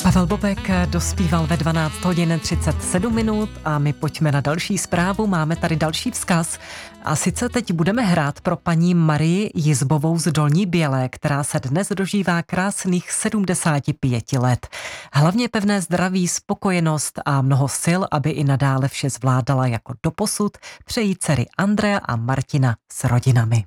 Pavel Bobek dospíval ve 12 hodin 37 minut a my pojďme na další zprávu. Máme tady další vzkaz. A sice teď budeme hrát pro paní Marii Jizbovou z Dolní Bělé, která se dnes dožívá krásných 75 let. Hlavně pevné zdraví, spokojenost a mnoho sil, aby i nadále vše zvládala jako doposud, přejí dcery Andrea a Martina s rodinami.